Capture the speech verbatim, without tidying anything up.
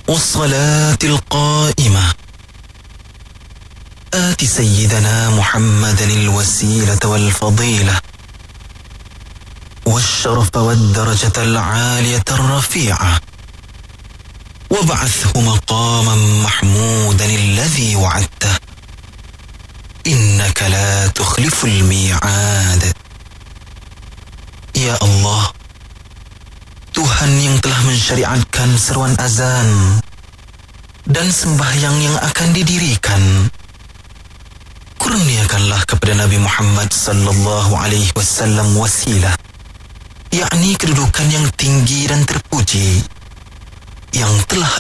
والصلاة القائمة آت سيدنا محمدا الوسيلة والفضيلة والشرف والدرجة العالية الرفيعة وابعثه مقاما محمودا الذي وعدته إنك لا تخلف الميعاد. Ya Allah, Tuhan yang telah mensyariatkan seruan azan dan sembahyang yang akan didirikan, kurniakanlah kepada Nabi Muhammad sallallahu alaihi wasallam wasilah, yakni kedudukan yang tinggi dan terpuji yang telah